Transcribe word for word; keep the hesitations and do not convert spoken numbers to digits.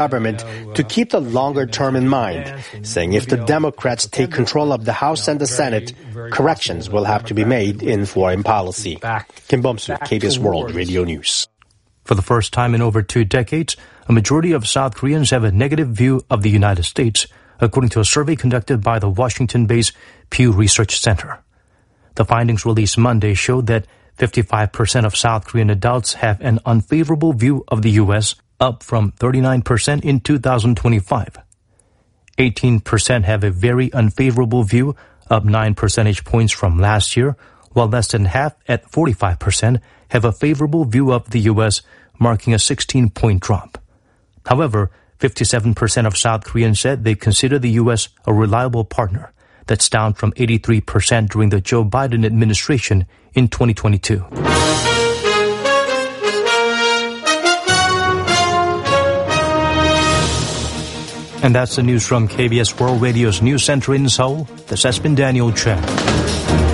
government to keep the longer term in mind, saying if the Democrats take control of the House and the Senate, corrections will have to be made in foreign policy. Kim Bum-soo, K B S World Radio News. For the first time in over two decades, a majority of South Koreans have a negative view of the United States, according to a survey conducted by the Washington-based Pew Research Center. The findings released Monday showed that fifty-five percent of South Korean adults have an unfavorable view of the U S, up from thirty-nine percent in two thousand twenty-five. eighteen percent have a very unfavorable view, up nine percentage points from last year, while less than half, at forty-five percent, have a favorable view of the U S, marking a sixteen-point drop. However, fifty-seven percent of South Koreans said they consider the U S a reliable partner. That's down from eighty-three percent during the Joe Biden administration in twenty twenty-two. And that's the news from K B S World Radio's News Center in Seoul. This has been Daniel Chen.